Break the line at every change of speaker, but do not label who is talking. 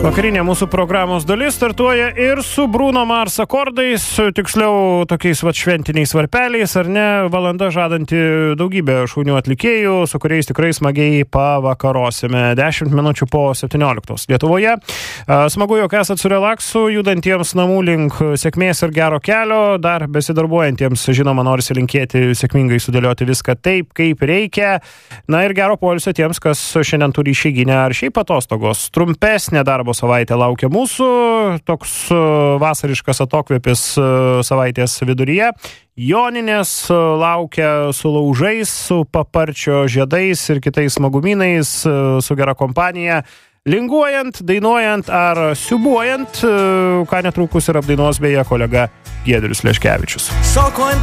Vakarinė mūsų programos dalis startuoja ir su Bruno Mars akordais, tiksliau tokiais šventiniais varpeliais, ar ne, valanda žadanti daugybę šaunių atlikėjų, su kuriais tikrai smagiai pavakarosime. 10 minučių po 17 Lietuvoje. Smagu, jog esat su relaksu, judantiems namų link sėkmės ir gero kelio, dar besidarbuojantiems, žinoma, norisi linkėti sėkmingai sudėlioti viską taip, kaip reikia. Na ir gero poilsio tiems, kas šiandien turi išeiginę ar šiaip atostogos. Trumpesnė darbo savaitė laukia mūsų, toks vasariškas atokvėpis savaitės viduryje. Joninės laukia su laužais, su paparčio žiedais ir kitais smagumynais, su gera kompanija, linguojant, dainuojant ar siubuojant, ką netrukus ir apdainuos beje kolega Giedrius Leškevičius.